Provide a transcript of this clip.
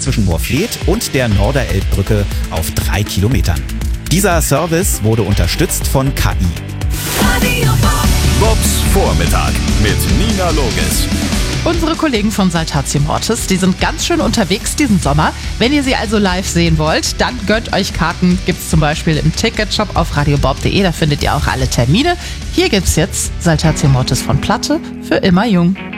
zwischen Moorfleet und der Norderelbbrücke auf 3 Kilometern. Dieser Service wurde unterstützt von KI. Bobs Vormittag mit Nina Loges. Unsere Kollegen von Saltatio Mortis, die sind ganz schön unterwegs diesen Sommer. Wenn ihr sie also live sehen wollt, dann gönnt euch Karten. Gibt's zum Beispiel im Ticketshop auf radiobob.de, da findet ihr auch alle Termine. Hier gibt's jetzt Saltatio Mortis von Platte für immer jung.